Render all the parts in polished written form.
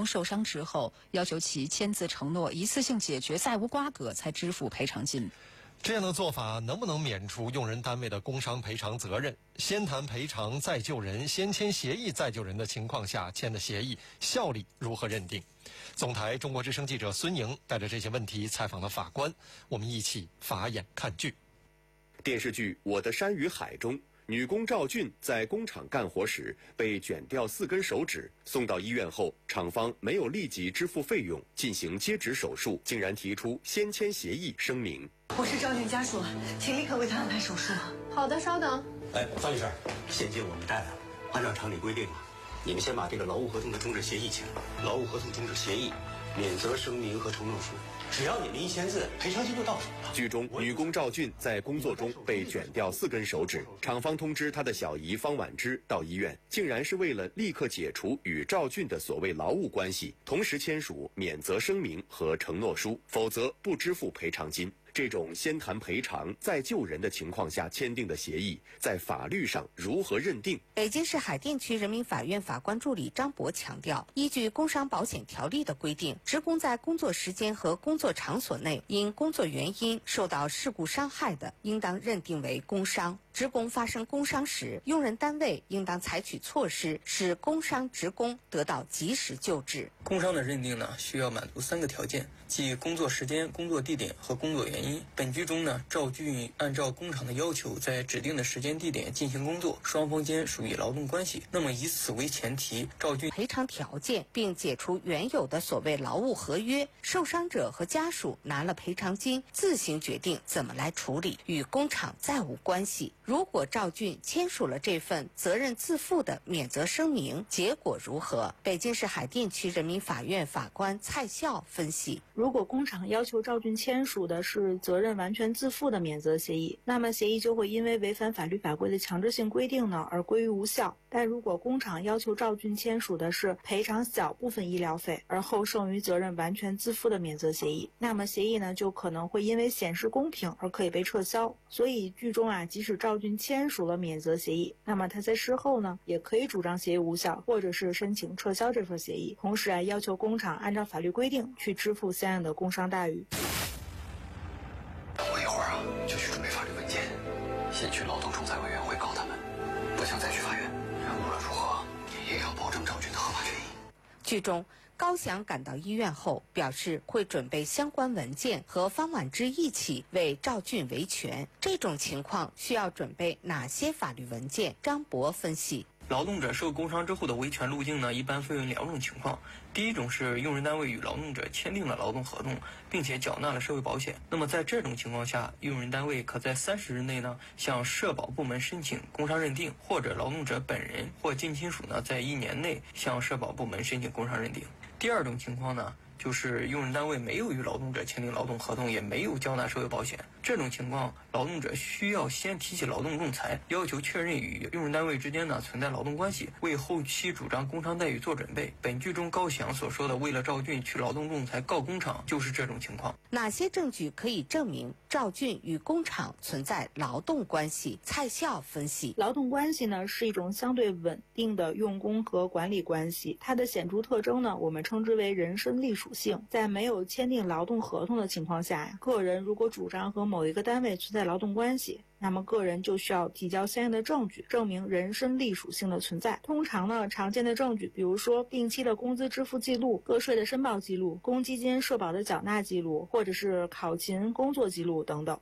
工受伤之后，要求其签字承诺一次性解决债务瓜葛，才支付赔偿金。 这样的做法能不能免除用人单位的工伤赔偿责任？先谈赔偿再救人，先签协议再救人的情况下签的协议效力如何认定？总台中国之声记者孙莹带着这些问题采访了法官，我们一起法眼看剧。 电视剧《我的山与海》中，女工赵俊在工厂干活时被卷掉4根手指，送到医院后，厂方没有立即支付费用进行接指手术，竟然提出先签协议声明。 我是赵俊家属，请立刻为他安排手术。 好的，稍等。 方律师，现金我们带来了，按照常理规定啊，你们先把这个劳务合同的终止协议签了，劳务合同终止协议、免责声明和承诺书，只要你们一签字，赔偿金就到手了。 剧中，女工赵俊在工作中被卷掉4根手指，厂方通知她的小姨方婉芝到医院，竟然是为了立刻解除与赵俊的所谓劳务关系，同时签署免责声明和承诺书，否则不支付赔偿金。这种先谈赔偿再救人的情况下签订的协议，在法律上如何认定？ 北京市海淀区人民法院法官助理张博强调，依据工伤保险条例的规定，职工在工作时间和工作场所内因工作原因受到事故伤害的，应当认定为工伤。职工发生工伤时，用人单位应当采取措施，使工伤职工得到及时救治。 工伤的认定呢，需要满足3个条件，即工作时间、工作地点和工作原因。本剧中呢，赵俊按照工厂的要求，在指定的时间地点进行工作，双方间属于劳动关系。那么以此为前提，赵俊赔偿条件，并解除原有的所谓劳务合约，受伤者和家属拿了赔偿金，自行决定怎么来处理，与工厂再无关系。如果赵俊签署了这份责任自负的免责声明，结果如何？北京市海淀区人民法院法官蔡笑分析： 如果工厂要求赵俊签署的是责任完全自负的免责协议，那么协议就会因为违反法律法规的强制性规定呢而归于无效。但如果工厂要求赵俊签署的是赔偿小部分医疗费而后剩余责任完全自负的免责协议，那么协议呢就可能会因为显示公平而可以被撤销。所以剧中即使赵俊签署了免责协议，那么他在事后呢也可以主张协议无效，或者是申请撤销这份协议，同时要求工厂按照法律规定去支付相应的工伤待遇。 我一会儿就去准备法律文件，先去劳动仲裁委员会告他们，不想再去法院。无论如何也要保证赵俊的合法权益。 剧中高翔赶到医院后表示会准备相关文件和方婉芝一起为赵俊维权，这种情况需要准备哪些法律文件？张博分析， 劳动者受工伤之后的维权路径呢，一般分为2种情况。第一种是用人单位与劳动者签订了劳动合同，并且缴纳了社会保险。那么在这种情况下，用人单位可在30日内呢，向社保部门申请工伤认定，或者劳动者本人或近亲属呢，在1年内向社保部门申请工伤认定。第二种情况呢，就是用人单位没有与劳动者签订劳动合同，也没有缴纳社会保险。这种情况，劳动者需要先提起劳动仲裁，要求确认与用人单位之间呢存在劳动关系，为后期主张工伤待遇做准备。本剧中高翔所说的为了赵俊去劳动仲裁告工厂，就是这种情况。 哪些证据可以证明赵俊与工厂存在劳动关系？蔡笑分析， 劳动关系呢是一种相对稳定的用工和管理关系，它的显著特征呢，我们称之为人身隶属性。在没有签订劳动合同的情况下，个人如果主张和某一个单位存在劳动关系，那么个人就需要提交相应的证据，证明人身隶属性的存在。通常呢，常见的证据，比如说定期的工资支付记录、个税的申报记录、公积金社保的缴纳记录，或者是考勤工作记录等等。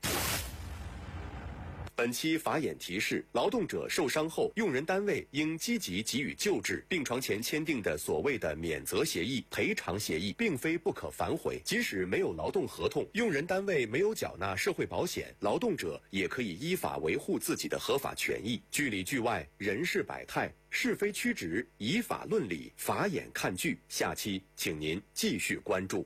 本期法眼提示：劳动者受伤后，用人单位应积极给予救治。病床前签订的所谓的免责协议、赔偿协议，并非不可反悔。即使没有劳动合同，用人单位没有缴纳社会保险，劳动者也可以依法维护自己的合法权益。剧里剧外，人事百态，是非曲直，以法论理，法眼看剧。下期请您继续关注。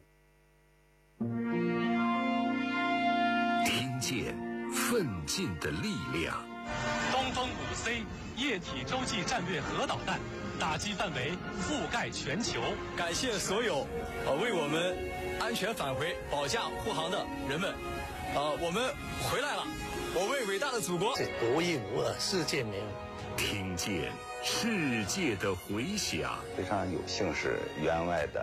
听见奋进的力量。 东风5C 液体洲际战略核导弹打击范围覆盖全球。 感谢所有为我们安全返回保驾护航的人们。我们回来了，我为伟大的祖国。 是独一无二，世界没有。 听见世界的回响。 非常有幸是员外的